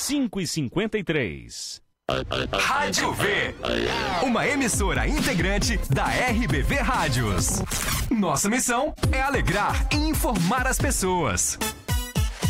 5h53. Rádio V, uma emissora integrante da RBV Rádios. Nossa missão é alegrar e informar as pessoas.